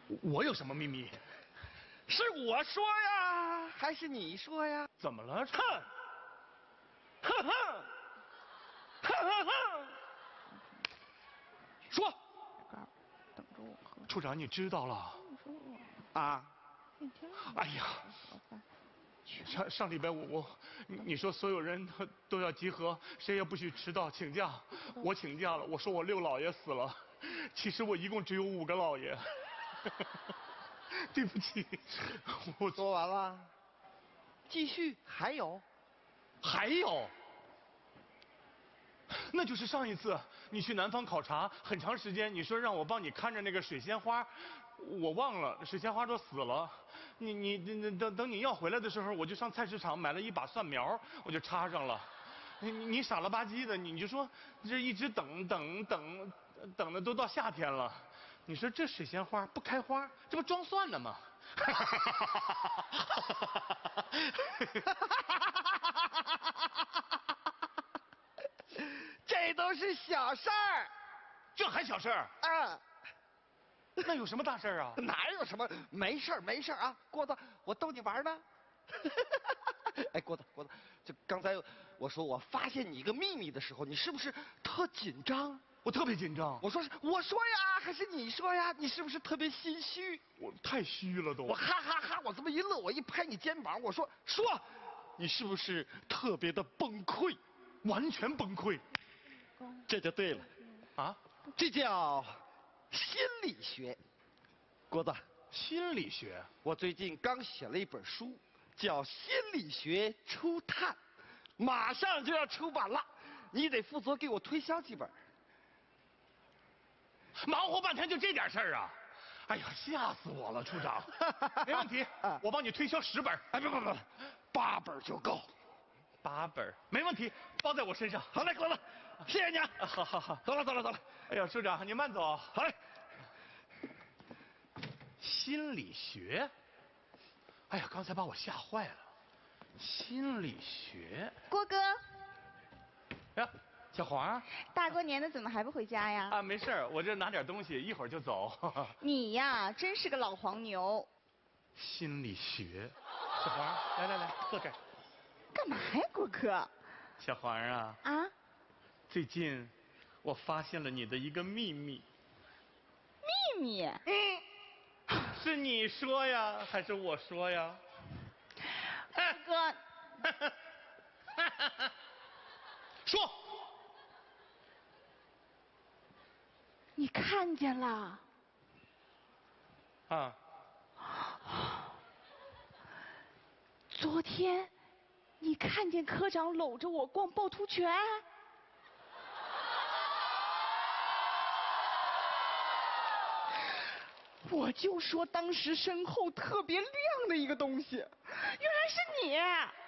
我有什么秘密？ 是我说呀，还是你说呀？ 怎么了？ 哼，哼哼，哼哼哼，说。 等着我喝。 处长，你知道了？ 啊？ 哎呀，上礼拜你说所有人都要集合，谁也不许迟到请假。我请假了，我说我6老爷死了，其实我一共只有5个老爷。对不起，我说完了。继续，还有。 那就是上一次你去南方考察很长时间，你说让我帮你看着那个水仙花，我忘了水仙花都死了。等你要回来的时候，我就上菜市场买了一把蒜苗，我就插上了。你傻了吧唧的，你就说这一直等的都到夏天了，你说这水仙花不开花，这不装蒜呢吗？ 这都是小事儿。 这还小事儿？ 啊， 那有什么大事儿啊？ 哪有什么？没事儿没事儿啊，郭子，我逗你玩呢。哎，郭子，就刚才我说我发现你一个秘密的时候，你是不是特紧张？ 我特别紧张。 我说呀，还是你说呀？你是不是特别心虚？ 我太虚了都。 我哈哈哈！我这么一乐，我一拍你肩膀，我说，你是不是特别的崩溃？ 完全崩溃。 这就对了。 啊？ 这叫心理学。郭子， 心理学？ 我最近刚写了一本书，叫《心理学初探》，马上就要出版了，你得负责给我推销几本。 忙活半天就这点事儿啊！哎呀，吓死我了，处长。没问题，我帮你推销10本。 哎，不，8本就够。 8本没问题，包在我身上。 好嘞，郭子，谢谢你啊。 好， 走了。 哎呀，处长你慢走。 好嘞。 心理学？哎呀，刚才把我吓坏了。心理学？ 郭哥。 呀，小黄。 大过年的怎么还不回家呀？ 啊，没事儿，我这拿点东西，一会儿就走。 你呀，真是个老黄牛。 心理学，小黄，来，坐这儿。 干嘛呀，郭哥？ 小黄啊。 啊？ 最近我发现了你的一个秘密。 秘密？ 是你说呀，还是我说呀？ 哥。 说。 你看见了？ 啊。 昨天你看见科长搂着我逛趵突泉？我就说当时身后特别亮的一个东西，原来是你。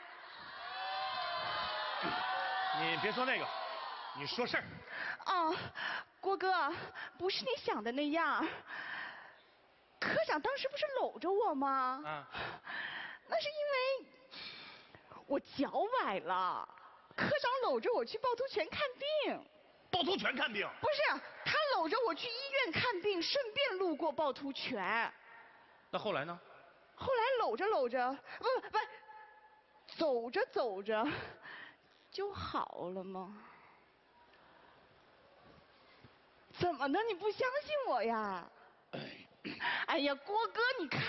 你别说那个，你说事儿。 哦，郭哥，不是你想的那样。科长当时不是搂着我吗？ 啊。 那是因为我脚崴了，科长搂着我去趵突泉看病。 趵突泉看病？ 不是，他搂着我去医院看病，顺便路过趵突泉。 那后来呢？ 后来搂着，不，走着，就好了吗？怎么呢？你不相信我呀？哎呀，郭哥，你看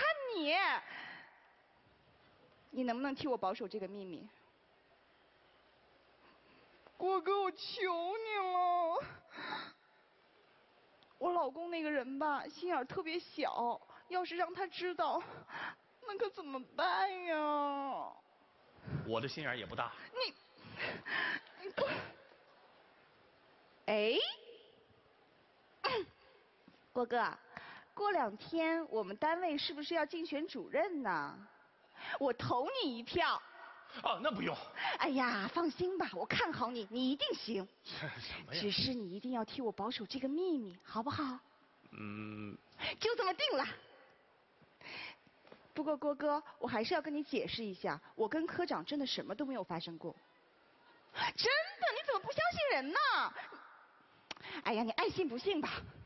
你能不能替我保守这个秘密？郭哥，我求你了。我老公那个人吧，心眼特别小，要是让他知道，那可怎么办呀？ 我的心眼也不大。 你不，哎，郭哥，过2天我们单位是不是要竞选主任呢？我投你一票。 哦，那不用。 哎呀，放心吧，我看好你，你一定行。 什么呀？ 只是你一定要替我保守这个秘密，好不好？就这么定了。不过郭哥，我还是要跟你解释一下，我跟科长真的什么都没有发生过。真的，你怎么不相信人呢？哎呀，你爱信不信吧。